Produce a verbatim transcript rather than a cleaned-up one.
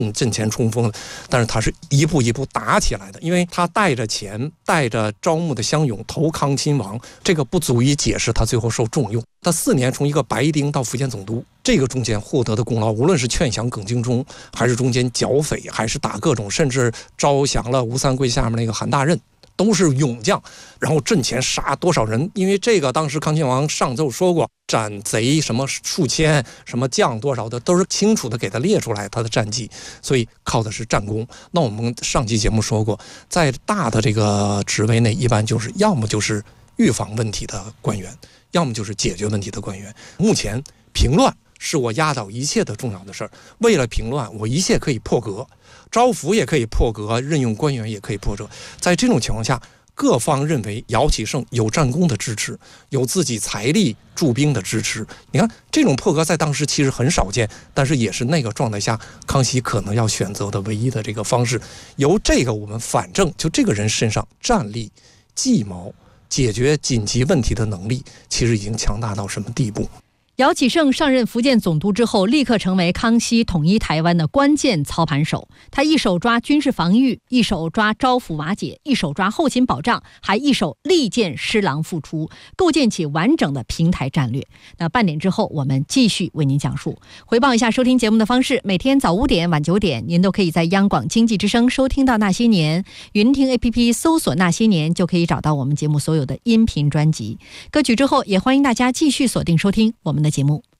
嗯，阵前冲锋，但是他是一步一步打起来的，因为他带着钱，带着招募的乡勇投康亲王，这个不足以解释他最后受重用。他四年从一个白丁到福建总督，这个中间获得的功劳，无论是劝降耿精忠，还是中间剿匪，还是打各种，甚至招降了吴三桂下面那个韩大任，都是勇将，然后阵前杀多少人？因为这个当时康亲王上奏说过，斩贼什么数千，什么将多少的，都是清楚的给他列出来他的战绩，所以靠的是战功。那我们上期节目说过，在大的这个职位内，一般就是要么就是预防问题的官员，要么就是解决问题的官员。目前平乱是我压倒一切的重要的事儿，为了平乱，我一切可以破格。招抚也可以破格，任用官员也可以破格。在这种情况下，各方认为姚启圣有战功的支持，有自己财力驻兵的支持。你看这种破格在当时其实很少见，但是也是那个状态下康熙可能要选择的唯一的这个方式。由这个我们反正就这个人身上战力、计谋、解决紧急问题的能力，其实已经强大到什么地步？ 姚启圣上任福建总督之后，立刻成为康熙统一台湾的关键操盘手。他一手抓军事防御，一手抓招抚瓦解，一手抓后勤保障，还一手力荐施琅复出，构建起完整的平台战略。那半点之后，我们继续为您讲述。回报一下收听节目的方式：每天早五点、晚九点，您都可以在央广经济之声收听到《那些年》，云听 A P P 搜索《那些年》就可以找到我们节目所有的音频专辑。歌曲之后，也欢迎大家继续锁定收听我们的节目。